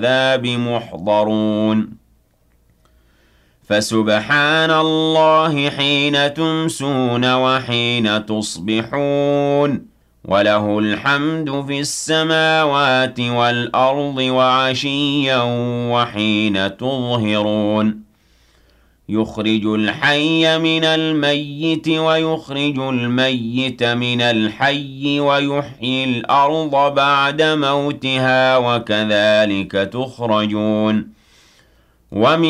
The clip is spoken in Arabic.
العذاب محضرون فسبحان الله حين تمسون وحين تصبحون وله الحمد في السماوات والأرض وعشيا وحين تظهرون يخرج الحي من الميت ويخرج الميت من الحي ويحيي الأرض بعد موتها وكذلك تخرجون ومن